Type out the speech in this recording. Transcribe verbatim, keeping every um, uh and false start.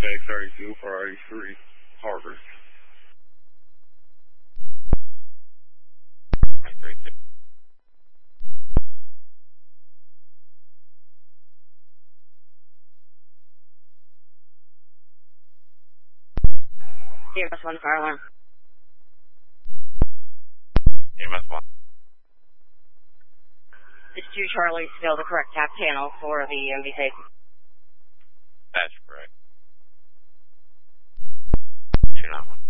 Bay thirty-two for eighty-three, Harvard. thirty-two. E M S one, fire alarm. E M S one. It's two Charlie, still the correct tap channel for the M V C. That's correct. two nine one.